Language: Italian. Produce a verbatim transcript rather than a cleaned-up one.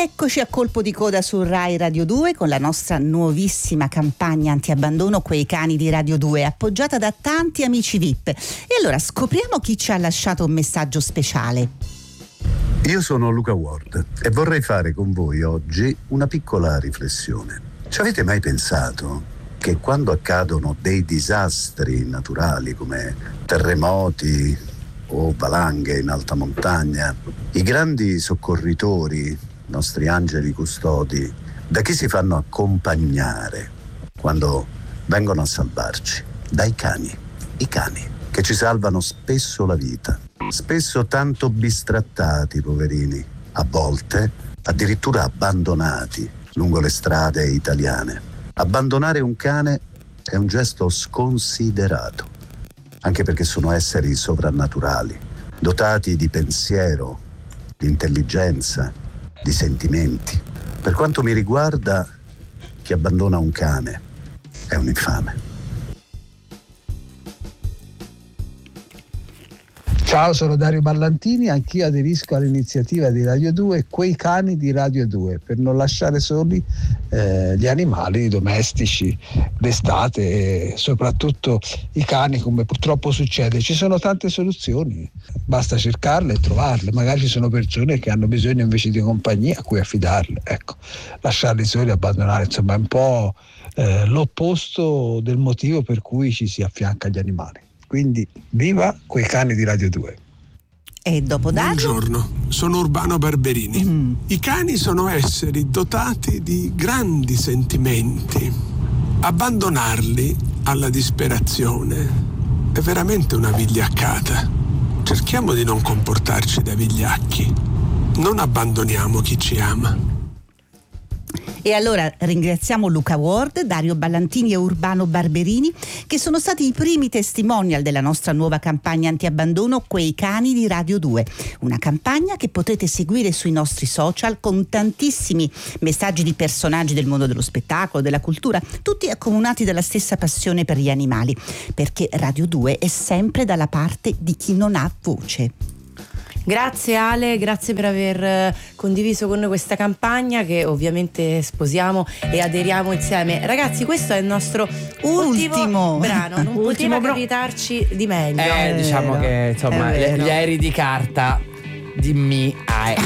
Eccoci a colpo di coda su Rai Radio due con la nostra nuovissima campagna anti-abbandono Quei cani di Radio due, appoggiata da tanti amici V I P. E allora scopriamo chi ci ha lasciato un messaggio speciale. Io sono Luca Ward e vorrei fare con voi oggi una piccola riflessione. Ci avete mai pensato che quando accadono dei disastri naturali come terremoti o valanghe in alta montagna, i grandi soccorritori, i nostri angeli custodi, da chi si fanno accompagnare quando vengono a salvarci? Dai cani. I cani che ci salvano spesso la vita, spesso tanto bistrattati, poverini, a volte addirittura abbandonati lungo le strade italiane. Abbandonare un cane è un gesto sconsiderato, anche perché sono esseri sovrannaturali, dotati di pensiero, di intelligenza, di sentimenti. Per quanto mi riguarda, chi abbandona un cane è un infame. Ciao, sono Dario Ballantini, anch'io aderisco all'iniziativa di Radio due, Quei cani di Radio due, per non lasciare soli eh, gli animali domestici d'estate, e soprattutto i cani, come purtroppo succede. Ci sono tante soluzioni, basta cercarle e trovarle. Magari ci sono persone che hanno bisogno invece di compagnia a cui affidarle. Ecco, lasciarli soli, abbandonare, insomma è un po' eh, l'opposto del motivo per cui ci si affianca agli animali. Quindi viva Quei cani di Radio due. E dopo Dario? Buongiorno, sono Urbano Barberini. Mm. I cani sono esseri dotati di grandi sentimenti. Abbandonarli alla disperazione è veramente una vigliaccata. Cerchiamo di non comportarci da vigliacchi. Non abbandoniamo chi ci ama. E allora ringraziamo Luca Ward, Dario Ballantini e Urbano Barberini, che sono stati i primi testimonial della nostra nuova campagna anti-abbandono Quei cani di Radio due. Una campagna che potrete seguire sui nostri social con tantissimi messaggi di personaggi del mondo dello spettacolo, della cultura, tutti accomunati dalla stessa passione per gli animali, perché Radio due è sempre dalla parte di chi non ha voce. Grazie Ale, grazie per aver condiviso con noi questa campagna che ovviamente sposiamo e aderiamo insieme. Ragazzi, questo è il nostro ultimo, ultimo. brano, non ultimo poteva bro- capitarci di meglio. Eh, diciamo che insomma gli aerei di carta di mi